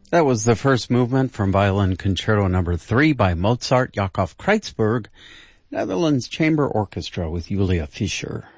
That was the first movement from Violin Concerto No. 3 by Mozart Jakob Kreutzberg, Netherlands Chamber Orchestra with Julia Fischer.